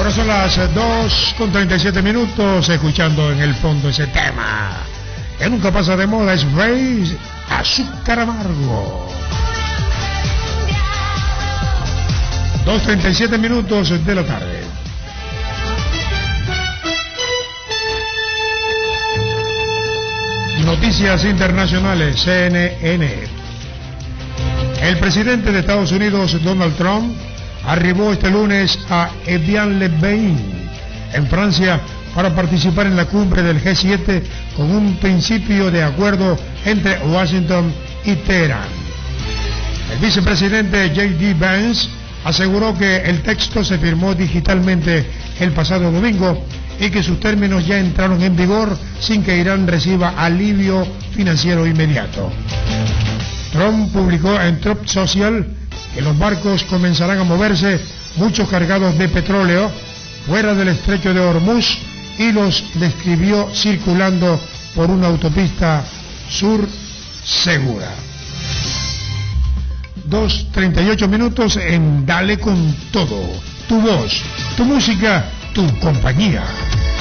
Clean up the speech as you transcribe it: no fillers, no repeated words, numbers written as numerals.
Ahora son las 2:37, escuchando en el fondo ese tema que nunca pasa de moda, es Rey Azúcar Amargo. 2:37 de la tarde. Noticias internacionales, CNN. El presidente de Estados Unidos, Donald Trump, arribó este lunes a Évian-les-Bains, en Francia, para participar en la cumbre del G7 con un principio de acuerdo entre Washington y Teherán. El vicepresidente J.D. Vance aseguró que el texto se firmó digitalmente el pasado domingo y que sus términos ya entraron en vigor sin que Irán reciba alivio financiero inmediato. Trump publicó en Truth Social que los barcos comenzarán a moverse, muchos cargados de petróleo, fuera del estrecho de Hormuz, y los describió circulando por una autopista sur segura. 2:38 en Dale con Todo. Tu voz, tu música, tu compañía.